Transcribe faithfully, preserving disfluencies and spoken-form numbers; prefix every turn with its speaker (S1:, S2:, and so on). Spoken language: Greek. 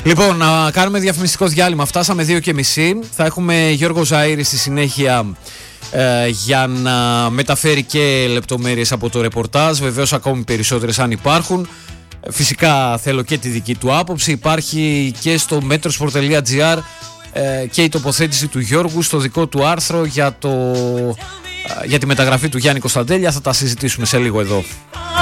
S1: Λοιπόν, να κάνουμε διαφημιστικό διάλειμμα. Φτάσαμε δύο και μισή. Θα έχουμε Γιώργο Ζαΐρη στη συνέχεια ε, για να μεταφέρει και λεπτομέρειες από το ρεπορτάζ. Βεβαίως ακόμη περισσότερες αν υπάρχουν. Φυσικά θέλω και τη δική του άποψη. Υπάρχει και στο metrosport τελεία gr ε, και η τοποθέτηση του Γιώργου στο δικό του άρθρο για, το, ε, για τη μεταγραφή του Γιάννη Κωνσταντέλια. Θα τα συζητήσουμε σε λίγο εδώ.